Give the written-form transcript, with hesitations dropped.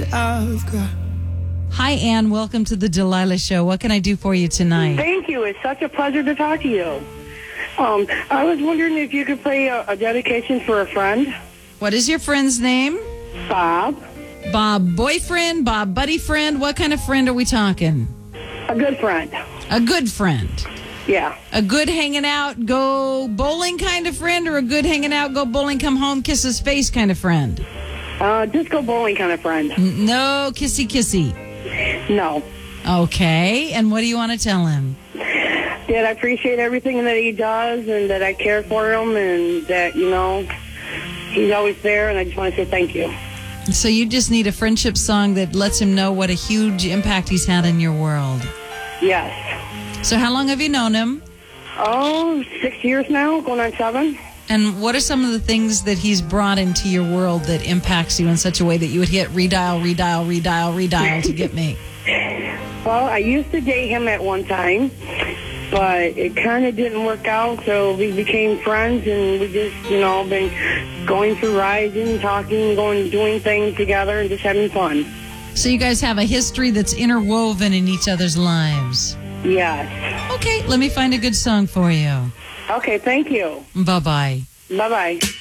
I've got. Hi, Ann. Welcome to the Delilah Show. What can I do for you tonight? Thank you. It's such a pleasure to talk to you. I was wondering if you could play a dedication for a friend. What is your friend's name? Bob. Bob boyfriend, Bob buddy friend. What kind of friend are we talking? A good friend. A good friend. Yeah. A good hanging out, go bowling kind of friend, or a good hanging out, go bowling, come home, kiss his face kind of friend? Just go bowling kind of friend. No kissy kissy. No. Okay. And what do you want to tell him? That I appreciate everything that he does and that I care for him and that, he's always there, and I just want to say thank you. So you just need a friendship song that lets him know what a huge impact he's had in your world. Yes. So how long have you known him? 6 years now, going on 7. And what are some of the things that he's brought into your world that impacts you in such a way that you would hit redial to get me? Well, I used to date him at one time, but it kind of didn't work out, so we became friends, and we just, been going through rides and talking, doing things together, and just having fun. So you guys have a history that's interwoven in each other's lives. Yes. Okay, let me find a good song for you. Okay, thank you. Bye-bye. Bye-bye.